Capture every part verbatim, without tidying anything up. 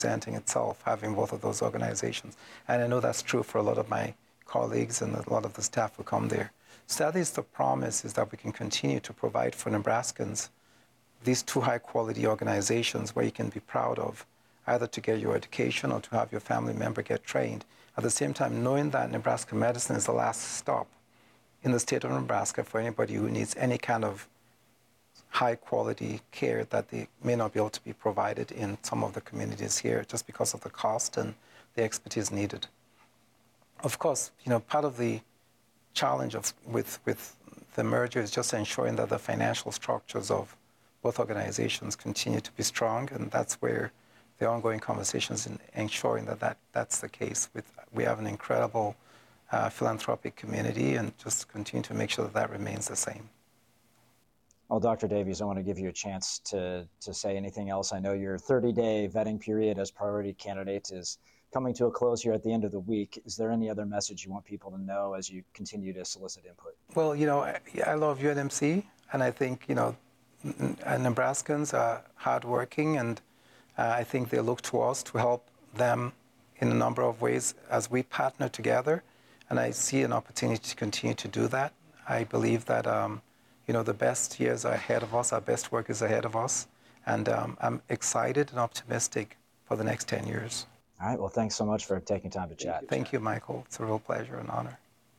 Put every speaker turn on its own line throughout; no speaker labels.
presenting itself, having both of those organizations. And I know that's true for a lot of my colleagues and a lot of the staff who come there. So that is the promise, is that we can continue to provide for Nebraskans these two high-quality organizations where you can be proud of, either to get your education or to have your family member get trained. At the same time, knowing that Nebraska Medicine is the last stop in the state of Nebraska for anybody who needs any kind of high-quality care that they may not be able to be provided in some of the communities here just because of the cost and the expertise needed. Of course, you know, part of the challenge of, with, with the merger is just ensuring that the financial structures of both organizations continue to be strong, and that's where the ongoing conversations in ensuring that, that that's the case. With, we have an incredible uh, philanthropic community, and just continue to make sure that that remains the same.
Well, Doctor Davies, I want to give you a chance to, to say anything else. I know your thirty-day vetting period as priority candidate is coming to a close here at the end of the week. Is there any other message you want people to know as you continue to solicit input?
Well, you know, I, I love U N M C, and I think, you know, Nebraskans are hardworking, and uh, I think they look to us to help them in a number of ways as we partner together, and I see an opportunity to continue to do that. I believe that, um, you know, the best years are ahead of us, our best work is ahead of us, and um, I'm excited and optimistic for the next ten years.
All right, well, thanks so much for taking time to chat.
Thank you, Michael. It's a real pleasure and honor.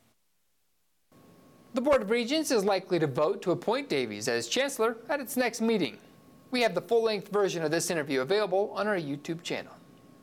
The Board of Regents is likely to vote to appoint Davies as Chancellor at its next meeting. We have the full-length version of this interview available on our YouTube channel.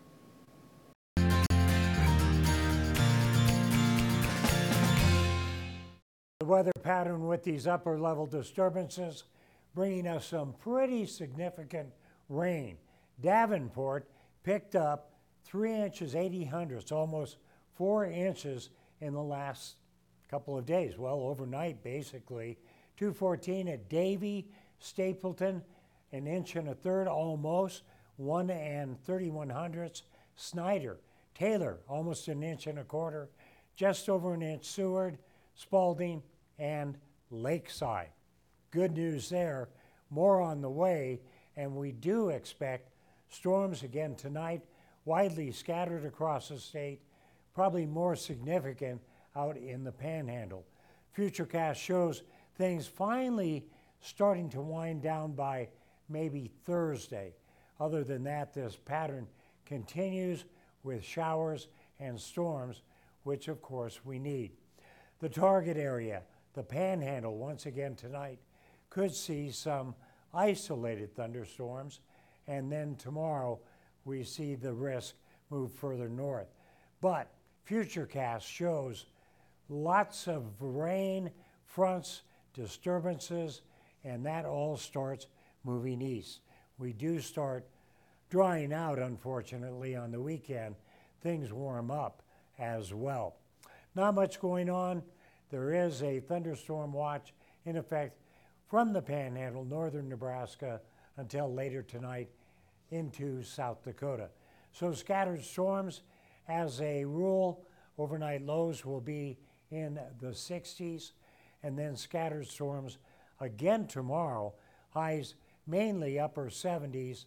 The weather pattern with these upper level disturbances bringing us some pretty significant rain. Davenport picked up three inches, eighty hundredths, almost four inches in the last couple of days. Well, overnight, basically. two fourteen at Davie, Stapleton, an inch and a third, almost, one and thirty-one hundredths. Snyder, Taylor, almost an inch and a quarter, just over an inch Seward, Spalding, and Lakeside. Good news there, more on the way, and we do expect storms again tonight, widely scattered across the state, probably more significant out in the Panhandle. Futurecast shows things finally starting to wind down by maybe Thursday. Other than that, this pattern continues with showers and storms, which of course we need. The target area, the Panhandle, once again tonight, could see some isolated thunderstorms, and then tomorrow we see the risk move further north. But Futurecast shows lots of rain, fronts, disturbances, and that all starts moving east. We do start drying out, unfortunately, on the weekend. Things warm up as well. Not much going on. There is a thunderstorm watch in effect from the Panhandle, northern Nebraska, until later tonight into South Dakota. So scattered storms, as a rule, overnight lows will be in the sixties, and then scattered storms again tomorrow, highs mainly upper seventies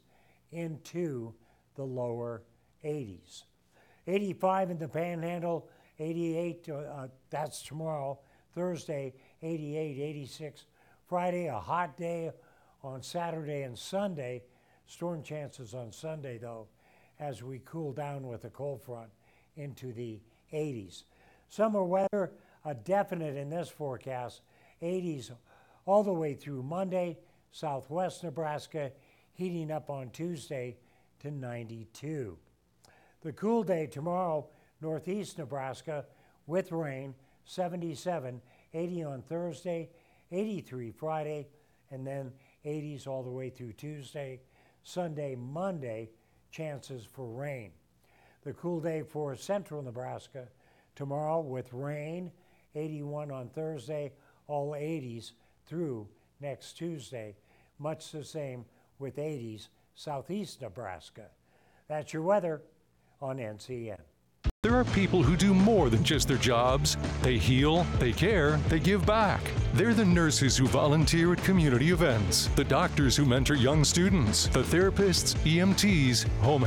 into the lower eighties. eighty-five in the Panhandle, eighty-eight, uh, that's tomorrow, Thursday, eighty-eight, eighty-six. Friday, a hot day on Saturday and Sunday. Storm chances on Sunday, though, as we cool down with a cold front into the eighties. Summer weather, a definite in this forecast, eighties all the way through Monday. Southwest Nebraska heating up on Tuesday to ninety-two. The cool day tomorrow, northeast Nebraska with rain, seventy-seven, eighty on Thursday, eighty-three Friday, and then eighties all the way through Tuesday. Sunday, Monday, chances for rain. The cool day for central Nebraska tomorrow with rain, eighty-one on Thursday, all eighties through next Tuesday. Much the same with eighties southeast Nebraska. That's your weather on N C N.
There are people who do more than just their jobs. They heal, they care, they give back. They're the nurses who volunteer at community events, the doctors who mentor young students, the therapists, E M Ts, home